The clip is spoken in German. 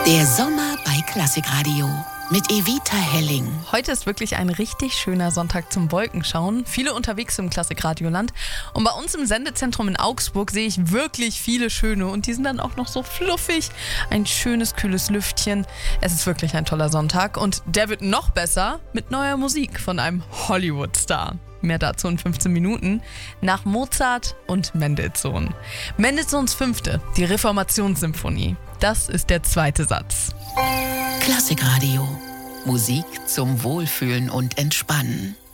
Der Sommer bei Klassikradio mit Evita Helling. Heute ist wirklich ein richtig schöner Sonntag zum Wolkenschauen. Viele unterwegs im Klassikradioland. Und bei uns im Sendezentrum in Augsburg sehe ich wirklich viele schöne. Und die sind dann auch noch so fluffig. Ein schönes, kühles Lüftchen. Es ist wirklich ein toller Sonntag. Und der wird noch besser mit neuer Musik von einem Hollywood-Star. Mehr dazu in 15 Minuten. Nach Mozart und Mendelssohn. Mendelssohns 5., die Reformationssymphonie. Das ist der zweite Satz. Klassikradio. Musik zum Wohlfühlen und Entspannen.